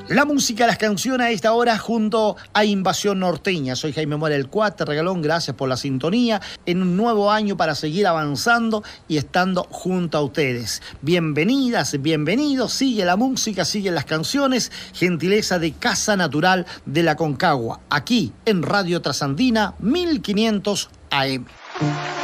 La música, las canciones a esta hora junto a Invasión Norteña. Soy Jaime Mora el Cuate Regalón, gracias por la sintonía en un nuevo año para seguir avanzando y estando junto a ustedes. Bienvenidas, bienvenidos, sigue la música, siguen las canciones, gentileza de Casa Natural de la Concagua, aquí en Radio Trasandina 1500 AM.